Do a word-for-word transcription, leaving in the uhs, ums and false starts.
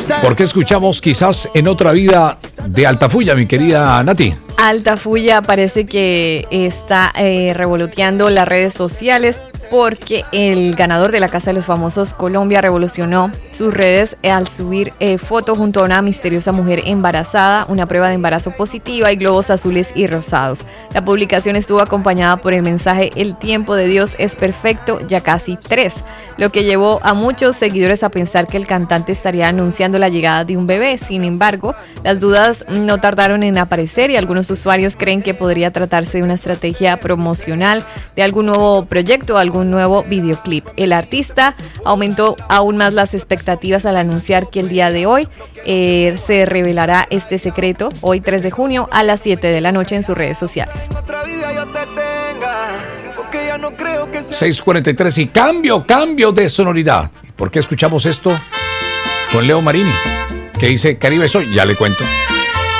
¿Por qué escuchamos quizás en otra vida de Altafulla, mi querida Nati? Altafulla parece que está eh, revoloteando las redes sociales porque el ganador de la Casa de los Famosos Colombia revolucionó sus redes al subir eh, fotos junto a una misteriosa mujer embarazada, una prueba de embarazo positiva y globos azules y rosados. La publicación estuvo acompañada por el mensaje "El tiempo de Dios es perfecto, ya casi tres", lo que llevó a muchos seguidores a pensar que el cantante estaría anunciando la llegada de un bebé. Sin embargo, las dudas no tardaron en aparecer y algunos usuarios creen que podría tratarse de una estrategia promocional de algún nuevo proyecto, algún nuevo videoclip. El artista aumentó aún más las expectativas al anunciar que el día de hoy eh, se revelará este secreto, hoy tres de junio a las siete de la noche en sus redes sociales. seis cuarenta y tres y cambio, cambio de sonoridad. ¿Por qué escuchamos esto con Leo Marini? Que dice Caribe Soy, ya le cuento.